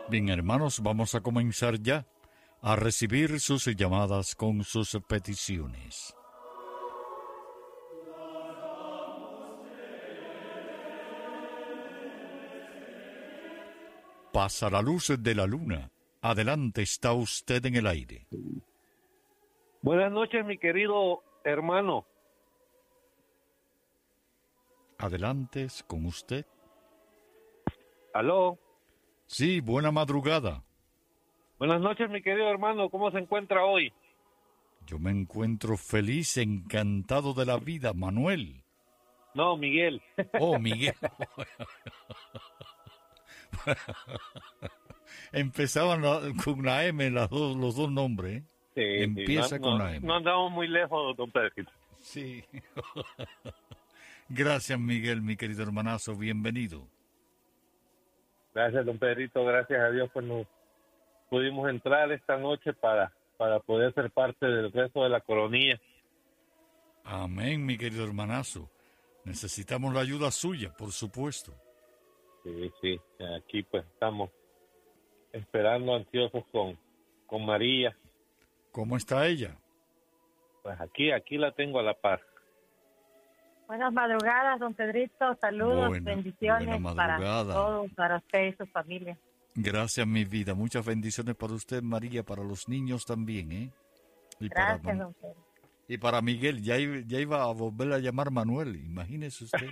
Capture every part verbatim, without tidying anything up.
Bien, hermanos, vamos a comenzar ya a recibir sus llamadas con sus peticiones. Pasa la luz de la luna. Adelante, está usted en el aire. Buenas noches, mi querido hermano. Adelante, es con usted. ¿Aló? Sí, buena madrugada. Buenas noches, mi querido hermano. ¿Cómo se encuentra hoy? Yo me encuentro feliz, encantado de la vida, Manuel. No, Miguel. Oh, Miguel. Empezaban la, con la M las dos, los dos nombres. ¿eh? Sí, Empieza sí, no, con no, la M. No andamos muy lejos, don Pedro. Sí. Gracias, Miguel, mi querido hermanazo. Bienvenido. Gracias, don Pedrito. Gracias a Dios, pues nos pudimos entrar esta noche para, para poder ser parte del resto de la coronilla. Amén, mi querido hermanazo. Necesitamos la ayuda suya, por supuesto. Sí, sí. Aquí pues estamos esperando ansiosos con, con María. ¿Cómo está ella? Pues aquí, aquí la tengo a la par. Buenas madrugadas, don Pedrito. Saludos, Buena, bendiciones buena para todos, para usted y su familia. Gracias, mi vida. Muchas bendiciones para usted, María, para los niños también, ¿eh? Y Gracias, para, don Pedro. Y para Miguel, ya, ya iba a volver a llamar Manuel, imagínese usted.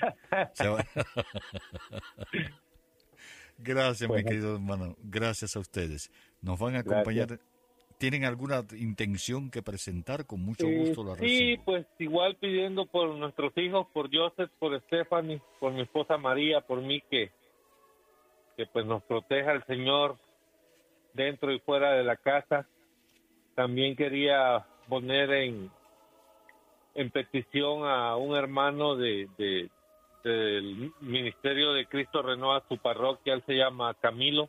Gracias, Pues, mi querido hermano. Gracias a ustedes. Nos van a acompañar. Gracias. ¿Tienen alguna intención que presentar? Con mucho Eh, gusto la recibo. Sí, pues igual pidiendo por nuestros hijos, por Joseph, por Stephanie, por mi esposa María, por mí, que, que pues nos proteja el Señor dentro y fuera de la casa. También quería poner en, en petición a un hermano de, de del Ministerio de Cristo Renueva su parroquia. Él se llama Camilo,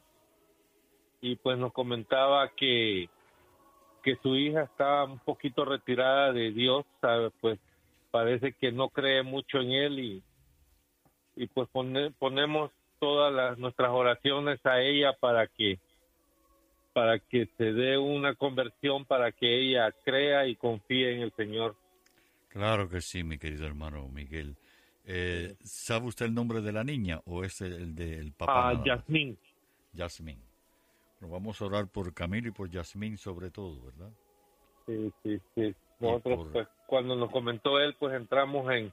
y pues nos comentaba que que su hija está un poquito retirada de Dios, ¿sabe? Pues parece que no cree mucho en él, y, y pues pone, ponemos todas las, nuestras oraciones a ella para que para que se dé una conversión, para que ella crea y confíe en el Señor. Claro que sí, mi querido hermano Miguel. Eh, ¿Sabe usted el nombre de la niña o es el, el del papá? Ah, Yasmín. Yasmín. Bueno, vamos a orar por Camilo y por Yasmín sobre todo, ¿verdad? Sí, sí, sí. Nosotros, por... pues, cuando nos comentó él, pues entramos en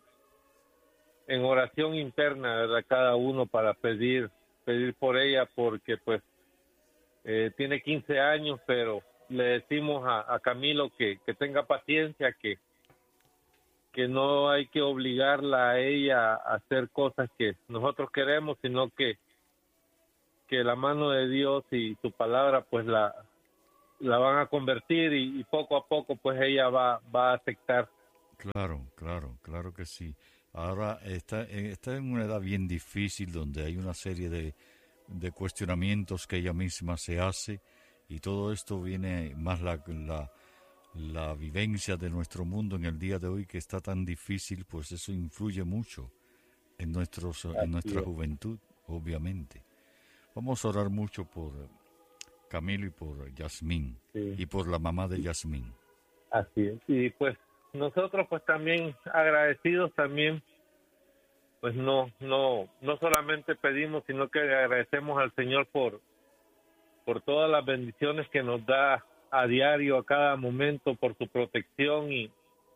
en oración interna, ¿verdad? Cada uno para pedir pedir por ella, porque pues eh, tiene quince años, pero le decimos a, a Camilo que, que tenga paciencia, que que no hay que obligarla a ella a hacer cosas que nosotros queremos, sino que que la mano de Dios y su palabra pues la la van a convertir, y, y poco a poco pues ella va va a aceptar. Claro, claro, claro que sí. Ahora está, está en una edad bien difícil donde hay una serie de, de cuestionamientos que ella misma se hace, y todo esto viene más la, la, la vivencia de nuestro mundo en el día de hoy, que está tan difícil, pues eso influye mucho en, nuestros, en nuestra juventud, obviamente. Vamos a orar mucho por Camilo y por Yasmín, sí, y por la mamá de Yasmín. Así es. Y pues nosotros pues también agradecidos también, pues no no no solamente pedimos, sino que agradecemos al Señor por por todas las bendiciones que nos da a diario, a cada momento, por su protección, y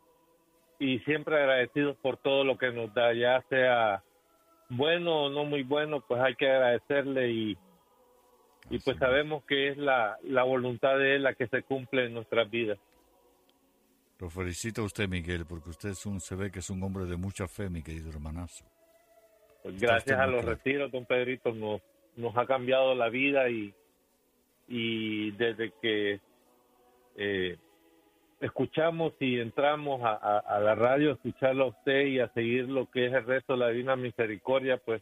y siempre agradecidos por todo lo que nos da, ya sea bueno o no muy bueno, pues hay que agradecerle, y y pues sabemos que es la la voluntad de Él la que se cumple en nuestras vidas. Lo felicito a usted, Miguel, porque usted es un, se ve que es un hombre de mucha fe, mi querido hermanazo. Pues gracias a los claro. retiros, don Pedrito, nos, nos ha cambiado la vida, y, y desde que eh, escuchamos y entramos a, a, a la radio, a escucharlo a usted y a seguir lo que es el resto de la Divina Misericordia, pues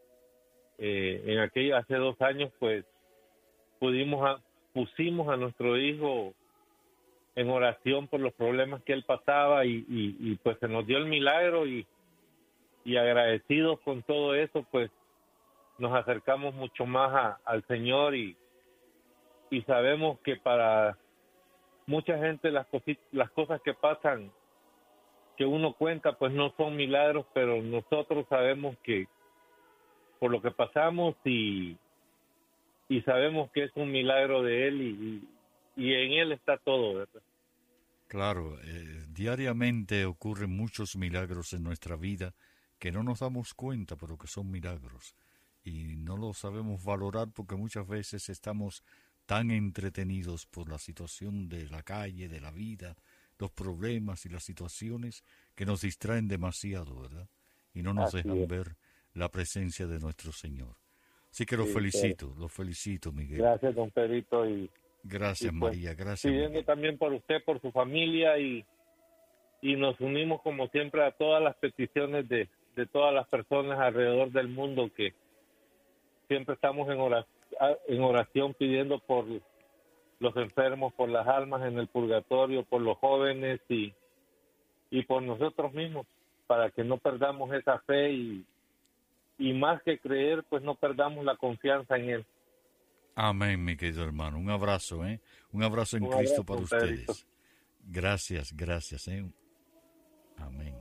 eh, en aquello, hace dos años, pues pudimos a, pusimos a nuestro hijo en oración por los problemas que él pasaba, y, y, y pues se nos dio el milagro, y, y agradecidos con todo eso, pues nos acercamos mucho más a, al Señor, y, y sabemos que para mucha gente las, cosi- las cosas que pasan, que uno cuenta, pues no son milagros, pero nosotros sabemos que por lo que pasamos y, y sabemos que es un milagro de Él y, y en Él está todo, ¿verdad? Claro, eh, diariamente ocurren muchos milagros en nuestra vida que no nos damos cuenta, pero que son milagros. Y no lo sabemos valorar porque muchas veces estamos tan entretenidos por la situación de la calle, de la vida, los problemas y las situaciones que nos distraen demasiado, ¿verdad? Y no nos Así dejan es. ver la presencia de nuestro Señor. Así que lo Sí, felicito, lo felicito, Miguel. Gracias, don Pedrito, y Gracias, y pues, María, gracias, pidiendo Miguel. también por usted, por su familia, y, y nos unimos como siempre a todas las peticiones de, de todas las personas alrededor del mundo que siempre estamos en oración, en oración pidiendo por los enfermos, por las almas en el purgatorio, por los jóvenes y, y por nosotros mismos, para que no perdamos esa fe y, y más que creer, pues no perdamos la confianza en Él. Amén, mi querido hermano. Un abrazo, ¿eh? Un abrazo en Un Cristo abrazo, para don Pedrito. ustedes. Gracias, gracias, ¿eh? Amén.